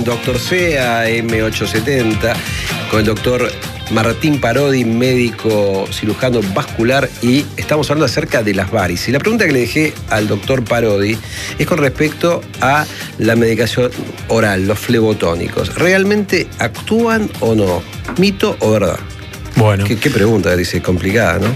Doctor C, AM870, con el doctor Martín Parodi, médico cirujano vascular, y estamos hablando acerca de las varices. Y la pregunta que le dejé al doctor Parodi es con respecto a la medicación oral, los flebotónicos. ¿Realmente actúan o no? ¿Mito o verdad? Bueno. Qué pregunta, dice, complicada, ¿no?